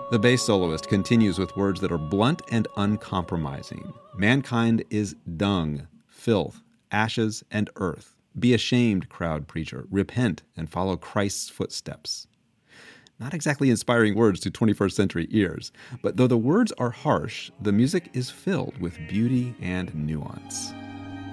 The bass soloist continues with words that are blunt and uncompromising. Mankind is dung, filth, ashes, and earth. Be ashamed, crowd preacher. Repent and follow Christ's footsteps. Not exactly inspiring words to 21st century ears, but though the words are harsh, the music is filled with beauty and nuance.